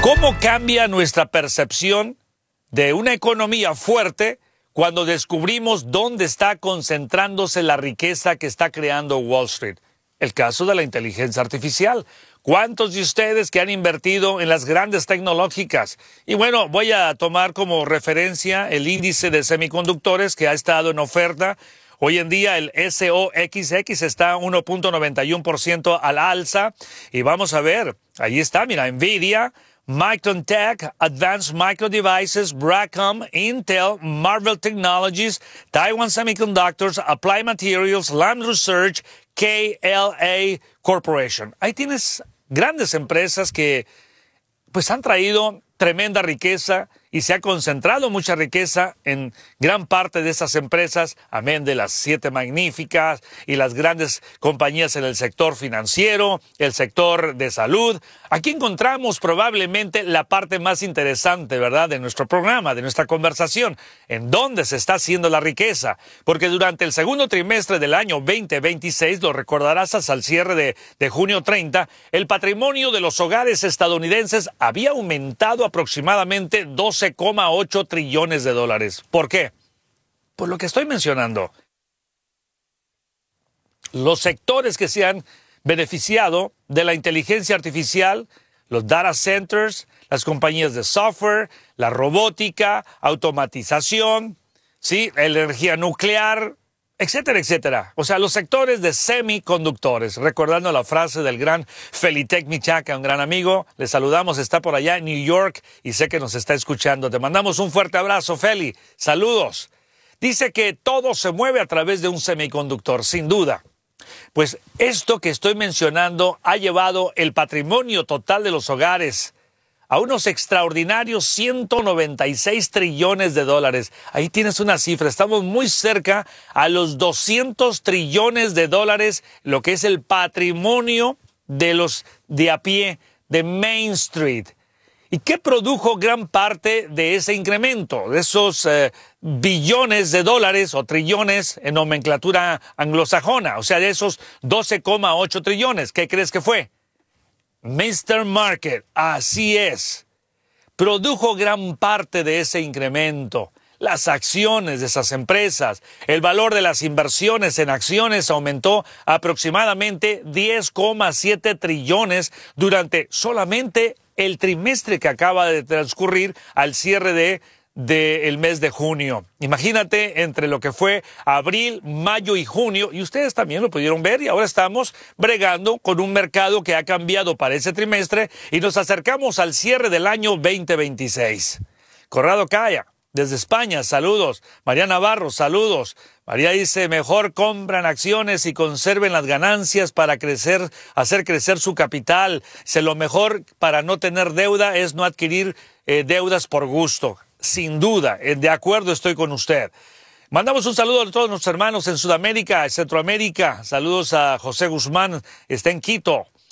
¿Cómo cambia nuestra percepción de una economía fuerte cuando descubrimos dónde está concentrándose la riqueza que está creando Wall Street? El caso de la inteligencia artificial. ¿Cuántos de ustedes que han invertido en las grandes tecnológicas? Y bueno, voy a tomar como referencia el índice de semiconductores que ha estado en oferta. Hoy en día el SOXX está 1.91% al alza. Y vamos a ver, ahí está, mira, Nvidia, Micron Tech, Advanced Micro Devices, Broadcom, Intel, Marvell Technologies, Taiwan Semiconductors, Applied Materials, Lam Research, KLA Corporation. Ahí tienes grandes empresas que pues han traído tremenda riqueza y se ha concentrado mucha riqueza en gran parte de esas empresas, amén de las 7 magníficas y las grandes compañías en el sector financiero, el sector de salud. Aquí encontramos probablemente la parte más interesante, ¿verdad?, de nuestro programa, de nuestra conversación, en dónde se está haciendo la riqueza. Porque durante el segundo trimestre del año 2026, lo recordarás hasta el cierre de junio 30, el patrimonio de los hogares estadounidenses había aumentado aproximadamente 12,8 trillones de dólares. ¿Por qué? Por lo que estoy mencionando. Los sectores que se han beneficiado de la inteligencia artificial, los data centers, las compañías de software, la robótica, automatización, ¿sí?, la energía nuclear, etcétera, etcétera. O sea, los sectores de semiconductores. Recordando la frase del gran Felitec Michaca, un gran amigo, le saludamos, está por allá en New York y sé que nos está escuchando. Te mandamos un fuerte abrazo, Feli. Saludos. Dice que todo se mueve a través de un semiconductor, sin duda. Pues esto que estoy mencionando ha llevado el patrimonio total de los hogares a unos extraordinarios 196 trillones de dólares. Ahí tienes una cifra. Estamos muy cerca a los 200 trillones de dólares, lo que es el patrimonio de los de a pie, de Main Street. ¿Y qué produjo gran parte de ese incremento, de esos billones de dólares o trillones en nomenclatura anglosajona? O sea, de esos 12,8 trillones. ¿Qué crees que fue? Mr. Market, así es. Produjo gran parte de ese incremento. Las acciones de esas empresas, el valor de las inversiones en acciones aumentó aproximadamente 10,7 trillones durante solamente el trimestre que acaba de transcurrir al cierre del mes de junio. Imagínate entre lo que fue abril, mayo y junio, y ustedes también lo pudieron ver, y ahora estamos bregando con un mercado que ha cambiado para ese trimestre y nos acercamos al cierre del año 2026. Corrado Calla, desde España, saludos. María Navarro, saludos. María dice, mejor compran acciones y conserven las ganancias para hacer crecer su capital. Dice, lo mejor para no tener deuda es no adquirir deudas por gusto. Sin duda, de acuerdo estoy con usted. Mandamos un saludo a todos nuestros hermanos en Sudamérica, en Centroamérica. Saludos a José Guzmán, está en Quito.